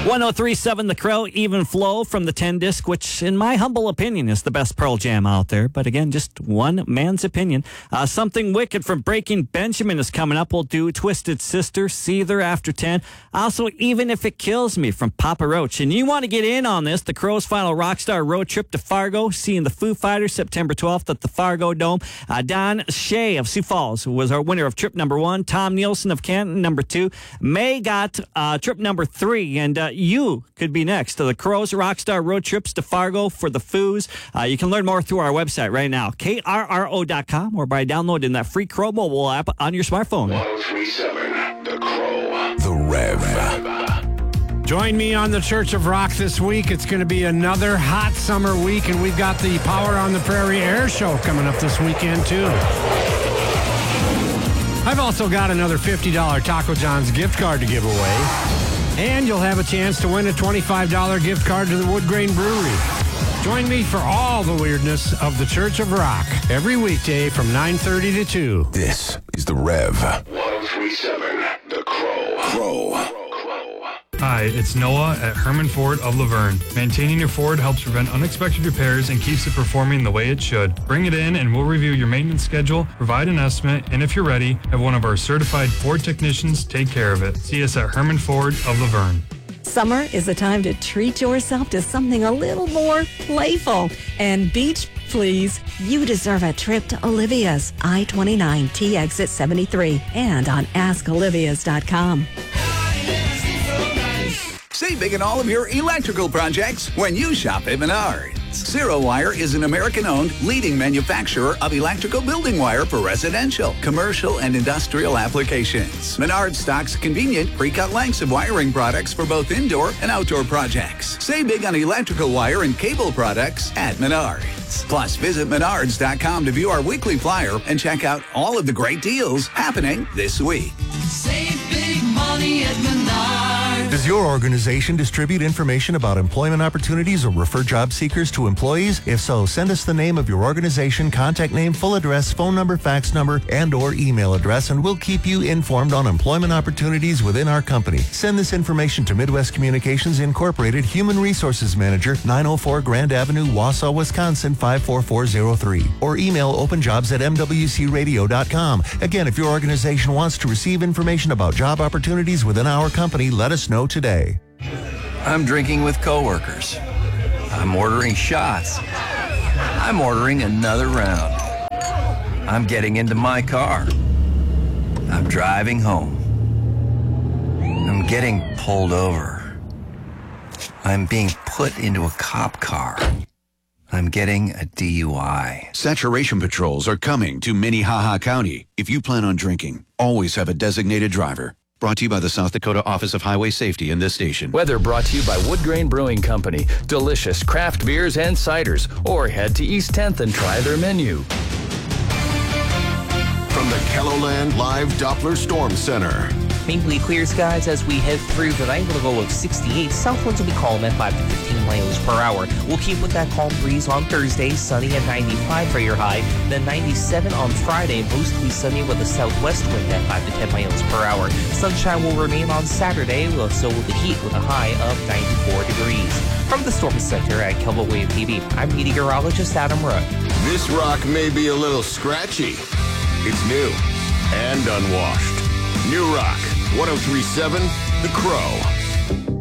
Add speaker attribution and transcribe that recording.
Speaker 1: 1037 The Crow, Even Flow from the 10 disc, which in my humble opinion is the best Pearl Jam out there. But again, just one man's opinion. Something Wicked from Breaking Benjamin is coming up. We'll do Twisted Sister, Seether after 10. Also, Even If It Kills Me from Papa Roach. And you want to get in on this, the Crow's final Rockstar road trip to Fargo, seeing the Foo Fighters September 12th at the Fargo Dome. Don Shea of Sioux Falls was our winner of trip number 1. Tom Nielsen of Canton, number 2. May got trip number 3. And you could be next to the Crow's Rockstar road trips to Fargo for the Foos. You can learn more through our website right now, krro.com, or by downloading that free Crow mobile app on your smartphone.
Speaker 2: 1037 The Crow. The Rev.
Speaker 3: Join me on the Church of Rock this week. It's going to be another hot summer week, and we've got the Power on the Prairie Air Show coming up this weekend, too. I've also got another $50 Taco John's gift card to give away. And you'll have a chance to win a $25 gift card to the Wood Grain Brewery. Join me for all the weirdness of the Church of Rock every weekday from 9:30 to 2.
Speaker 2: This is the Rev. 1037 The Crow.
Speaker 4: Hi, it's Noah at Herman Ford of Laverne. Maintaining your Ford helps prevent unexpected repairs and keeps it performing the way it should. Bring it in and we'll review your maintenance schedule, provide an estimate, and if you're ready, have one of our certified Ford technicians take care of it. See us at Herman Ford of Laverne.
Speaker 5: Summer is the time to treat yourself to something a little more playful. And beach, please. You deserve a trip to Olivia's I-29 T exit 73 and on askolivias.com.
Speaker 6: Save big in all of your electrical projects when you shop at Menards. Zero Wire is an American-owned leading manufacturer of electrical building wire for residential, commercial, and industrial applications. Menards stocks convenient pre-cut lengths of wiring products for both indoor and outdoor projects. Save big on electrical wire and cable products at Menards. Plus, visit Menards.com to view our weekly flyer and check out all of the great deals happening this week.
Speaker 7: Save big money at Menards.
Speaker 8: Does your organization distribute information about employment opportunities or refer job seekers to employees? If so, send us the name of your organization, contact name, full address, phone number, fax number, and or email address, and we'll keep you informed on employment opportunities within our company. Send this information to Midwest Communications Incorporated, Human Resources Manager, 904 Grand Avenue, Wausau, Wisconsin, 54403. Or email openjobs@mwcradio.com. Again, if your organization wants to receive information about job opportunities within our company, let us know today.
Speaker 9: I'm drinking with coworkers. I'm ordering shots. I'm ordering another round. I'm getting into my car. I'm driving home. I'm getting pulled over. I'm being put into a cop car. I'm getting a DUI.
Speaker 10: Saturation patrols are coming to Minnehaha County. If you plan on drinking, always have a designated driver. Brought to you by the South Dakota Office of Highway Safety in this station.
Speaker 11: Weather brought to you by Wood Grain Brewing Company. Delicious craft beers and ciders. Or head to East 10th and try their menu.
Speaker 2: From the KELOLAND Live Doppler Storm Center.
Speaker 12: Mainly clear skies as we head through the night with a low of 68. South winds will be calm at 5 to 15 miles per hour. We'll keep with that calm breeze on Thursday, sunny at 95 for your high. Then 97 on Friday, mostly sunny with a southwest wind at 5 to 10 miles per hour. Sunshine will remain on Saturday, so will the heat with a high of 94 degrees. From the Storm Center at Kelvin Wave TV, I'm meteorologist Adam Rook.
Speaker 2: This rock may be a little scratchy. It's new and unwashed. New rock, 1037 The Crow.